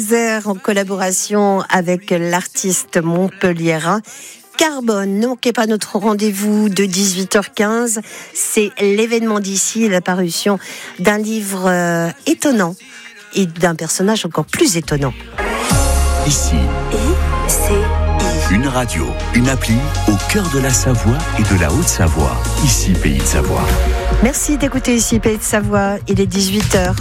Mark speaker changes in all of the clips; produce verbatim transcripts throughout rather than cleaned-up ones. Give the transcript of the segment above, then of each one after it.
Speaker 1: Laser en collaboration avec l'artiste montpelliérain Carbone. Ne manquez pas notre rendez-vous de dix-huit heures quinze. C'est l'événement d'ici, la parution d'un livre euh, étonnant et d'un personnage encore plus étonnant.
Speaker 2: Ici,
Speaker 1: I, C, I.
Speaker 2: Une radio, une appli au cœur de la Savoie et de la Haute-Savoie. Ici, Pays de Savoie.
Speaker 1: Merci d'écouter ici Pays de Savoie. Il est dix-huit heures.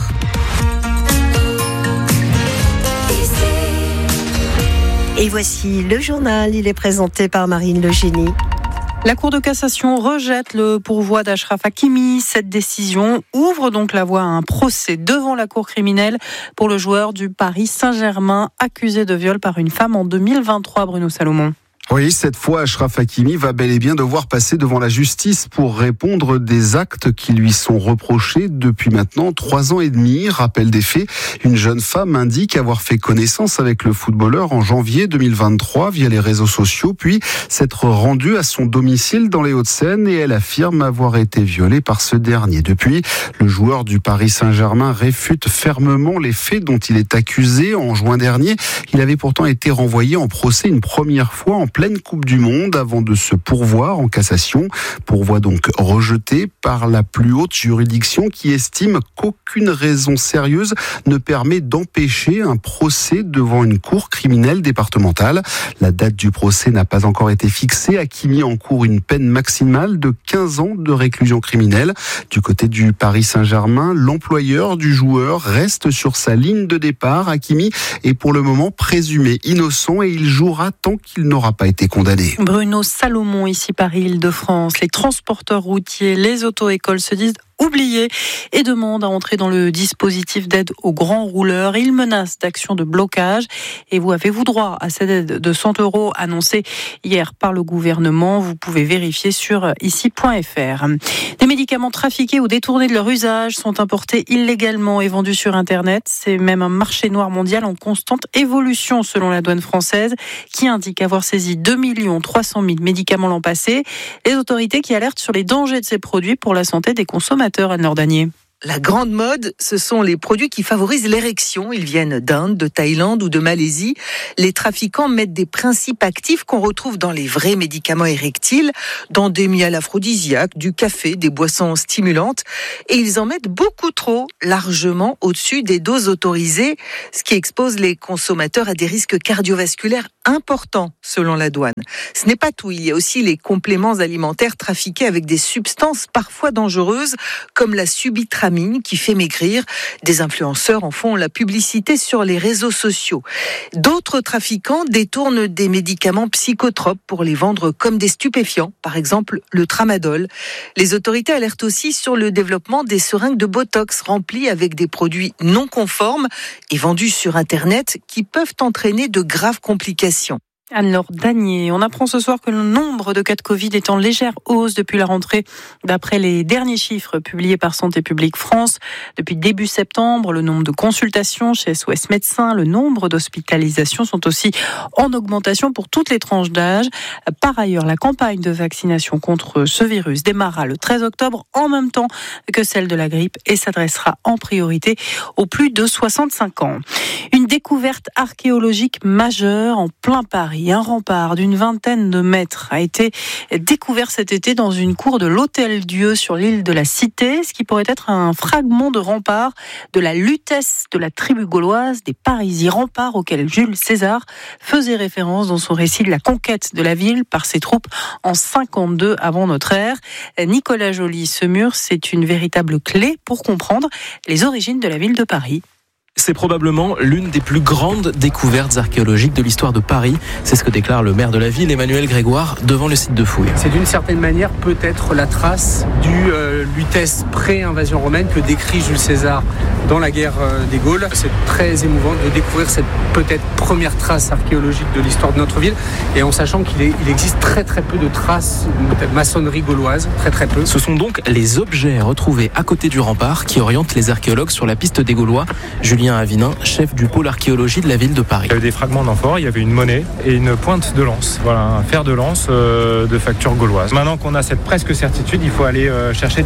Speaker 1: Et voici le journal, il est présenté par Marine Le Génie.
Speaker 3: La Cour de cassation rejette le pourvoi d'Achraf Hakimi. Cette décision ouvre donc la voie à un procès devant la Cour criminelle pour le joueur du Paris Saint-Germain accusé de viol par une femme en deux mille vingt-trois, Bruno Salomon.
Speaker 4: Oui, cette fois, Achraf Hakimi va bel et bien devoir passer devant la justice pour répondre des actes qui lui sont reprochés depuis maintenant trois ans et demi. Rappel des faits, une jeune femme indique avoir fait connaissance avec le footballeur en janvier deux mille vingt-trois via les réseaux sociaux, puis s'être rendue à son domicile dans les Hauts-de-Seine et elle affirme avoir été violée par ce dernier. Depuis, le joueur du Paris Saint-Germain réfute fermement les faits dont il est accusé. En juin dernier, il avait pourtant été renvoyé en procès une première fois en pleine Coupe du Monde avant de se pourvoir en cassation. Pourvoi donc rejeté par la plus haute juridiction qui estime qu'aucune raison sérieuse ne permet d'empêcher un procès devant une cour criminelle départementale. La date du procès n'a pas encore été fixée. Hakimi encourt une peine maximale de quinze ans de réclusion criminelle. Du côté du Paris Saint-Germain, l'employeur du joueur reste sur sa ligne de départ. Hakimi est pour le moment présumé innocent et il jouera tant qu'il n'aura pas été condamné.
Speaker 3: Bruno Salomon, ici Paris-Île-de-France. Les transporteurs routiers, les auto-écoles se disent oubliés et demandent à entrer dans le dispositif d'aide aux grands rouleurs. Ils menacent d'actions de blocage. Et vous avez-vous droit à cette aide de cent euros annoncée hier par le gouvernement? Vous pouvez vérifier sur ici point f r. Des médicaments trafiqués ou détournés de leur usage sont importés illégalement et vendus sur Internet. C'est même un marché noir mondial en constante évolution selon la douane française qui indique avoir saisi deux millions trois cent mille médicaments l'an passé. Les autorités qui alertent sur les dangers de ces produits pour la santé des consommateurs. Anne-Laure Danier.
Speaker 5: La grande mode, ce sont les produits qui favorisent l'érection. Ils viennent d'Inde, de Thaïlande ou de Malaisie. Les trafiquants mettent des principes actifs qu'on retrouve dans les vrais médicaments érectiles, dans des miels aphrodisiaques, du café, des boissons stimulantes. Et ils en mettent beaucoup trop, largement au-dessus des doses autorisées, ce qui expose les consommateurs à des risques cardiovasculaires importants, selon la douane. Ce n'est pas tout. Il y a aussi les compléments alimentaires trafiqués avec des substances parfois dangereuses, comme la subitramine, qui fait maigrir. Des influenceurs en font la publicité sur les réseaux sociaux. D'autres trafiquants détournent des médicaments psychotropes pour les vendre comme des stupéfiants, par exemple le tramadol. Les autorités alertent aussi sur le développement des seringues de Botox remplies avec des produits non conformes et vendus sur Internet qui peuvent entraîner de graves complications.
Speaker 3: Anne-Laure Danier, on apprend ce soir que le nombre de cas de Covid est en légère hausse depuis la rentrée. D'après les derniers chiffres publiés par Santé publique France, depuis début septembre, le nombre de consultations chez S O S Médecins, le nombre d'hospitalisations sont aussi en augmentation pour toutes les tranches d'âge. Par ailleurs, la campagne de vaccination contre ce virus démarrera le treize octobre en même temps que celle de la grippe et s'adressera en priorité aux plus de soixante-cinq ans. Une découverte archéologique majeure en plein Paris. Un rempart d'une vingtaine de mètres a été découvert cet été dans une cour de l'Hôtel-Dieu sur l'île de la Cité, ce qui pourrait être un fragment de rempart de la lutèce de la tribu gauloise des Parisis, rempart auquel Jules César faisait référence dans son récit de la conquête de la ville par ses troupes en cinquante-deux avant notre ère. Nicolas Joly, ce mur, c'est une véritable clé pour comprendre les origines de la ville de Paris.
Speaker 6: C'est probablement l'une des plus grandes découvertes archéologiques de l'histoire de Paris. C'est ce que déclare le maire de la ville, Emmanuel Grégoire, devant le site de fouilles.
Speaker 7: C'est d'une certaine manière peut-être la trace du euh, Lutèce pré-invasion romaine que décrit Jules César dans la guerre euh, des Gaules. C'est très émouvant de découvrir cette peut-être première trace archéologique de l'histoire de notre ville, et en sachant qu'il est, il existe très très peu de traces de maçonnerie gauloise, très très peu.
Speaker 6: Ce sont donc les objets retrouvés à côté du rempart qui orientent les archéologues sur la piste des Gaulois. Julien Avinin, chef du pôle archéologie de la ville de Paris.
Speaker 8: Il y avait des fragments d'amphores, il y avait une monnaie et une pointe de lance. Voilà, un fer de lance euh, de facture gauloise. Maintenant qu'on a cette presque certitude, il faut aller euh, chercher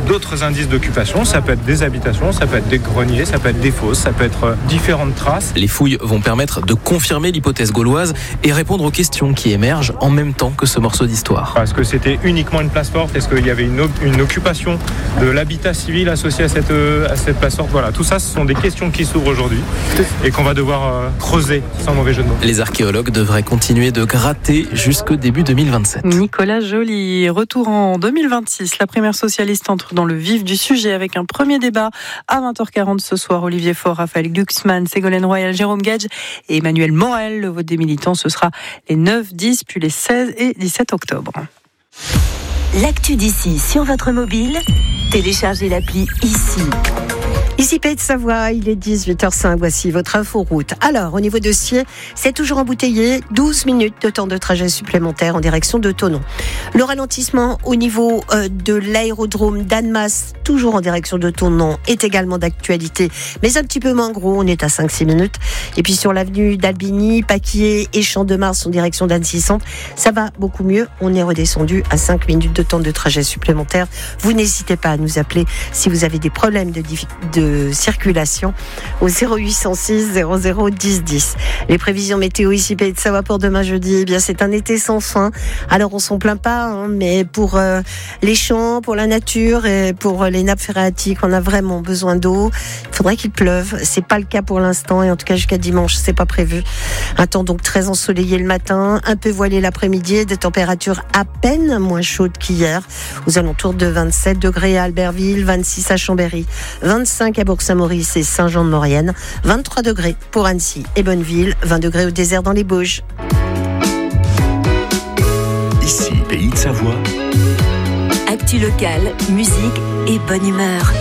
Speaker 8: d'autres indices d'occupation. Ça peut être des habitations, ça peut être des greniers, ça peut être des fosses, ça peut être différentes traces.
Speaker 6: Les fouilles vont permettre de confirmer l'hypothèse gauloise et répondre aux questions qui émergent en même temps que ce morceau d'histoire.
Speaker 8: Est-ce que c'était uniquement une place forte ? Est-ce qu'il y avait une, une occupation de l'habitat civil associé à cette, à cette place forte ? Voilà, tout ça, ce sont des questions qui s'ouvrent aujourd'hui et qu'on va devoir euh, creuser, sans mauvais jeu de mots.
Speaker 6: Les archéologues devraient continuer de gratter jusqu'au début deux mille vingt-sept.
Speaker 3: Nicolas Joly, retour en deux mille vingt-six. La primaire socialiste entre dans le vif du sujet avec un premier débat à vingt heures quarante ce soir. Olivier Faure, Raphaël Glucksmann, Ségolène Royal, Jérôme Gage et Emmanuel Morel. Le vote des militants, ce sera les neuf, dix, puis les seize et dix-sept octobre.
Speaker 9: L'actu d'ici sur votre mobile, téléchargez l'appli ici.
Speaker 1: Ici Pays de Savoie, il est dix-huit heures cinq, voici votre inforoute. Alors, au niveau de Sciez, c'est toujours embouteillé, douze minutes de temps de trajet supplémentaire en direction de Thonon. Le ralentissement au niveau euh, de l'aérodrome d'Annemasse, toujours en direction de Thonon, est également d'actualité, mais un petit peu moins gros, on est à cinq six minutes. Et puis sur l'avenue d'Albigny, Paquier et Champ-de-Mars en direction d'Annecy-Centre, ça va beaucoup mieux, on est redescendu à cinq minutes de temps de trajet supplémentaire. Vous n'hésitez pas à nous appeler si vous avez des problèmes de difficulté de circulation au zéro huit cent six zéro zéro dix dix. Les prévisions météo ici Pays de Savoie pour demain jeudi, eh bien c'est un été sans fin. Alors on s'en plaint pas, hein, mais pour euh, les champs, pour la nature et pour les nappes phréatiques, on a vraiment besoin d'eau. Il faudrait qu'il pleuve. C'est pas le cas pour l'instant et en tout cas jusqu'à dimanche, c'est pas prévu. Un temps donc très ensoleillé le matin, un peu voilé l'après-midi et des températures à peine moins chaudes qu'hier, aux alentours de vingt-sept degrés à Albertville, vingt-six à Chambéry, vingt-cinq à Bourg-Saint-Maurice et Saint-Jean-de-Maurienne, vingt-trois degrés pour Annecy et Bonneville, vingt degrés au désert dans les Bauges.
Speaker 2: Ici, Pays de Savoie.
Speaker 9: Actu locale, musique et bonne humeur.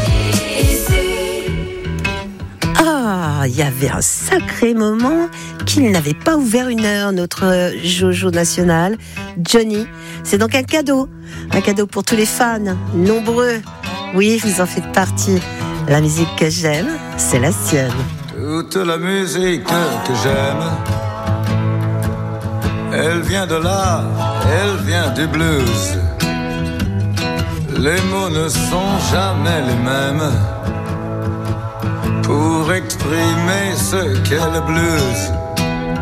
Speaker 1: Ah, il y avait un sacré moment qu'il n'avait pas ouvert une heure, notre Jojo national, Johnny. C'est donc un cadeau, un cadeau pour tous les fans, nombreux. Oui, vous en faites partie. La musique que j'aime, c'est la sienne.
Speaker 10: Toute la musique que j'aime, elle vient de là, elle vient du blues. Les mots ne sont jamais les mêmes pour exprimer ce qu'est le blues.